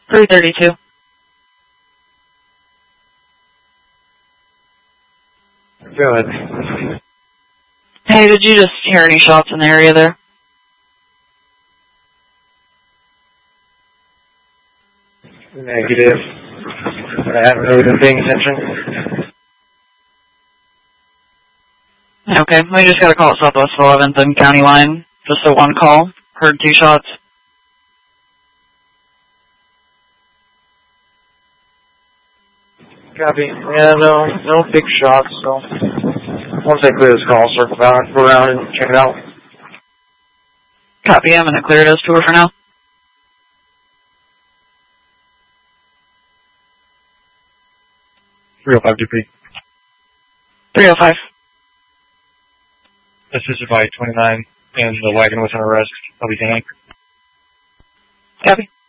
332. Go ahead. Hey, did you just hear any shots in the area there? Negative. I haven't really been paying attention. Okay, we just got a call at Southwest 11th and County Line. Just a one call. Heard 2 shots. Copy. Yeah, no big shots, so once I clear this call, circle back, go around and check it out. Copy, I'm going to clear those tour for now. .305 Dupree. 305. Assisted by 29, and the wagon was under arrest. I'll be hanging. Copy.